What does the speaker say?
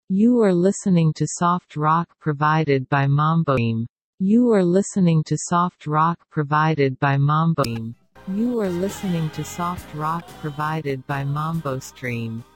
You are listening to soft rock provided by Mamboim. You are listening to soft rock provided by Mamboim. You are listening to soft rock provided by MamboStream.